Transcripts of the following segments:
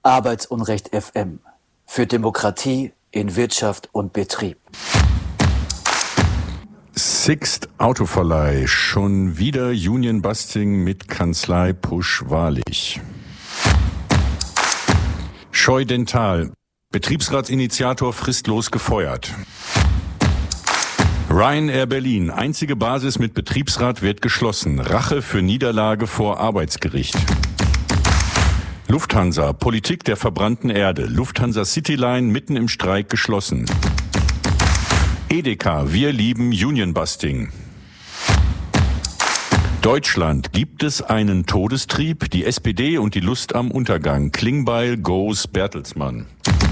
Arbeitsunrecht FM. Für Demokratie in Wirtschaft und Betrieb. Sixt Autoverleih. Schon wieder Union-Busting mit Kanzlei Pusch-Wahrlich. Scheu Dental. Betriebsratsinitiator fristlos gefeuert. Ryanair Berlin. Einzige Basis mit Betriebsrat wird geschlossen. Rache für Niederlage vor Arbeitsgericht. Lufthansa. Politik der verbrannten Erde. Lufthansa Cityline mitten im Streik geschlossen. Edeka. Wir lieben Union-Busting. Deutschland. Gibt es einen Todestrieb? Die SPD und die Lust am Untergang. Klingbeil goes Bertelsmann.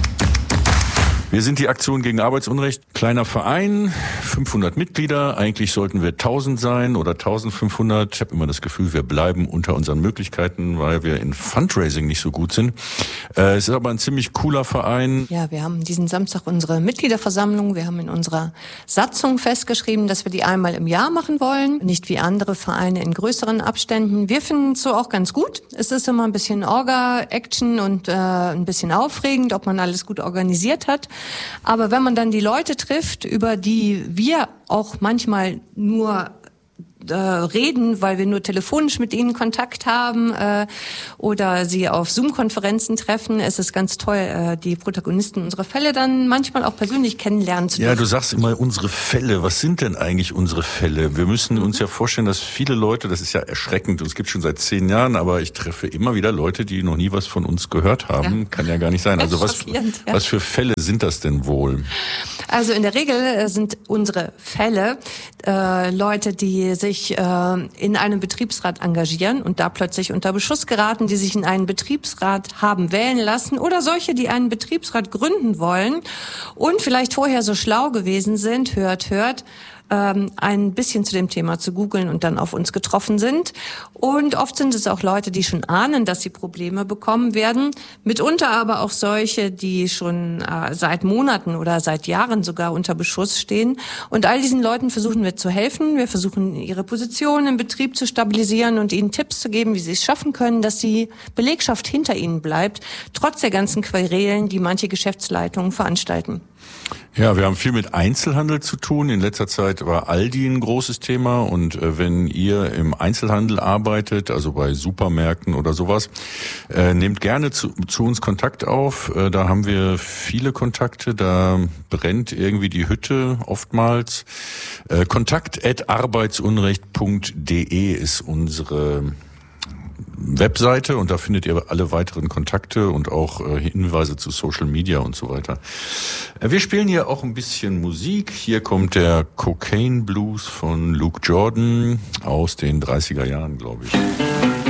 Wir sind die Aktion gegen Arbeitsunrecht. Kleiner Verein, 500 Mitglieder. Eigentlich sollten wir 1000 sein oder 1500. Ich habe immer das Gefühl, wir bleiben unter unseren Möglichkeiten, weil wir in Fundraising nicht so gut sind. Es ist aber ein ziemlich cooler Verein. Ja, wir haben diesen Samstag unsere Mitgliederversammlung. Wir haben in unserer Satzung festgeschrieben, dass wir die einmal im Jahr machen wollen. Nicht wie andere Vereine in größeren Abständen. Wir finden es so auch ganz gut. Es ist immer ein bisschen Orga-Action und ein bisschen aufregend, ob man alles gut organisiert hat. Aber wenn man dann die Leute trifft, über die wir auch manchmal nur reden, weil wir nur telefonisch mit ihnen Kontakt haben oder sie auf Zoom-Konferenzen treffen, ist es ganz toll, die Protagonisten unserer Fälle dann manchmal auch persönlich kennenlernen zu dürfen. Ja, du sagst immer unsere Fälle. Was sind denn eigentlich unsere Fälle? Wir müssen uns ja vorstellen, dass viele Leute, das ist ja erschreckend, und es gibt schon seit 10 Jahren, aber ich treffe immer wieder Leute, die noch nie was von uns gehört haben. Ja. Kann ja gar nicht sein. Also was für Fälle sind das denn wohl? Also in der Regel sind unsere Fälle Leute, die sich in einem Betriebsrat engagieren und da plötzlich unter Beschuss geraten, die sich in einen Betriebsrat haben wählen lassen oder solche, die einen Betriebsrat gründen wollen und vielleicht vorher so schlau gewesen sind, hört, ein bisschen zu dem Thema zu googeln und dann auf uns getroffen sind. Und oft sind es auch Leute, die schon ahnen, dass sie Probleme bekommen werden. Mitunter aber auch solche, die schon seit Monaten oder seit Jahren sogar unter Beschuss stehen. Und all diesen Leuten versuchen wir zu helfen. Wir versuchen, ihre Position im Betrieb zu stabilisieren und ihnen Tipps zu geben, wie sie es schaffen können, dass die Belegschaft hinter ihnen bleibt, trotz der ganzen Querelen, die manche Geschäftsleitungen veranstalten. Ja, wir haben viel mit Einzelhandel zu tun. In letzter Zeit war Aldi ein großes Thema. Und wenn ihr im Einzelhandel arbeitet, also bei Supermärkten oder sowas, nehmt gerne zu uns Kontakt auf. Da haben wir viele Kontakte. Da brennt irgendwie die Hütte oftmals. kontakt@arbeitsunrecht.de ist unsere Webseite und da findet ihr alle weiteren Kontakte und auch Hinweise zu Social Media und so weiter. Wir spielen hier auch ein bisschen Musik. Hier kommt der Cocaine Blues von Luke Jordan aus den 30er Jahren, glaube ich.